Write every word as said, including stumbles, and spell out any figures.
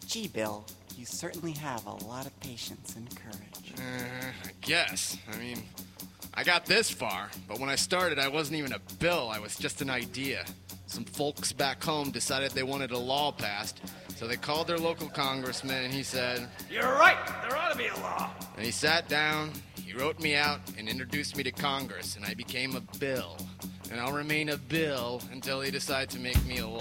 Gee, Bill, you certainly have a lot of patience and courage. Uh, I guess. I mean, I got this far, but when I started, I wasn't even a bill. I was just an idea. Some folks back home decided they wanted a law passed, so they called their local congressman, and he said, "You're right. There ought to be a law." And he sat down, he wrote me out, and introduced me to Congress, and I became a bill. And I'll remain a bill until they decide to make me a law.